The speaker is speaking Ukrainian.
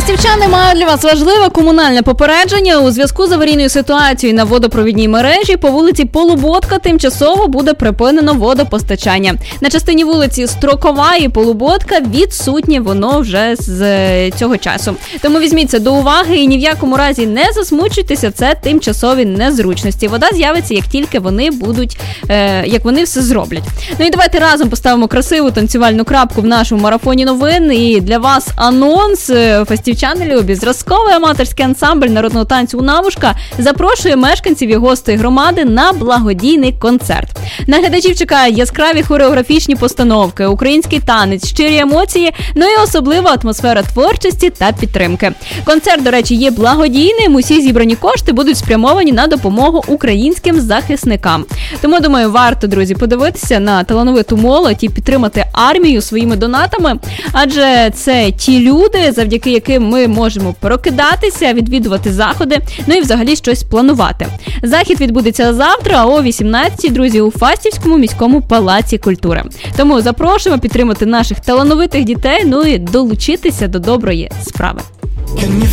Фастівчани мають для вас важливе комунальне попередження. У зв'язку з аварійною ситуацією на водопровідній мережі по вулиці Полуботка тимчасово буде припинено водопостачання. На частині вулиці Строкова і Полуботка відсутнє воно вже з цього часу. Тому візьміть це до уваги і ні в якому разі не засмучуйтеся, це тимчасові незручності. Вода з'явиться, як тільки вони будуть, як вони все зроблять. Ну і давайте разом поставимо красиву танцювальну крапку в нашому марафоні новин. І для вас анонс. Фастівчани любі. Зразковий аматорський ансамбль народного танцю «Унавушка» запрошує мешканців і гостей громади на благодійний концерт. На глядачів чекають яскраві хореографічні постановки, український танець, щирі емоції, ну і особлива атмосфера творчості та підтримки. Концерт, до речі, є благодійним. Усі зібрані кошти будуть спрямовані на допомогу українським захисникам. Тому, думаю, варто, друзі, подивитися на талановиту молодь і підтримати армію своїми донатами, адже це ті люди, завдяки яким ми можемо прокидатися, відвідувати заходи, ну і взагалі щось планувати. Захід відбудеться завтра о 18-й, друзі, у Фастівському міському палаці культури. Тому запрошуємо підтримати наших талановитих дітей, ну і долучитися до доброї справи.